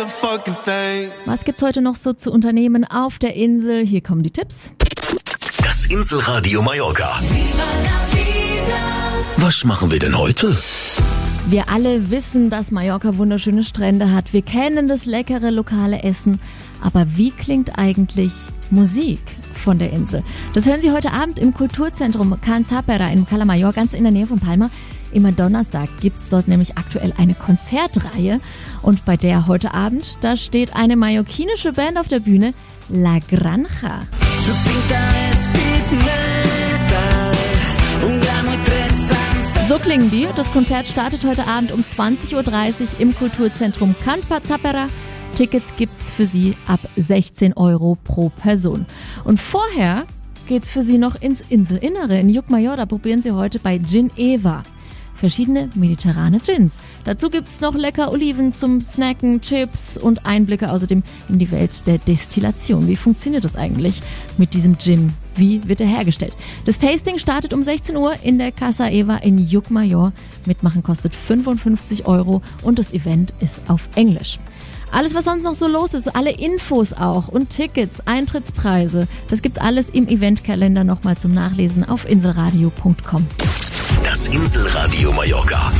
motherfucking thing. Was gibt's heute noch so zu unternehmen auf der Insel? Hier kommen die Tipps. Das Inselradio Mallorca. Was machen wir denn heute? Wir alle wissen, dass Mallorca wunderschöne Strände hat. Wir kennen das leckere lokale Essen. Aber wie klingt eigentlich Musik von der Insel? Das hören Sie heute Abend im Kulturzentrum Can Tapera in Cala Mayor, ganz in der Nähe von Palma. Immer Donnerstag gibt's dort nämlich aktuell eine Konzertreihe. Und bei der heute Abend, da steht eine mallorquinische Band auf der Bühne, La Granja. So klingen die. Das Konzert startet heute Abend um 20.30 Uhr im Kulturzentrum Can Tapera. Tickets gibt's für Sie ab 16 Euro pro Person. Und vorher geht's für Sie noch ins Inselinnere. In Llucmajor, da probieren Sie heute bei Gin Eva verschiedene mediterrane Gins. Dazu gibt's noch lecker Oliven zum Snacken, Chips und Einblicke außerdem in die Welt der Destillation. Wie funktioniert das eigentlich mit diesem Gin? Wie wird er hergestellt? Das Tasting startet um 16 Uhr in der Casa Eva in Llucmajor. Mitmachen kostet 55 Euro und das Event ist auf Englisch. Alles, was sonst noch so los ist, alle Infos auch und Tickets, Eintrittspreise, das gibt's alles im Eventkalender nochmal zum Nachlesen auf inselradio.com. Das Inselradio Mallorca.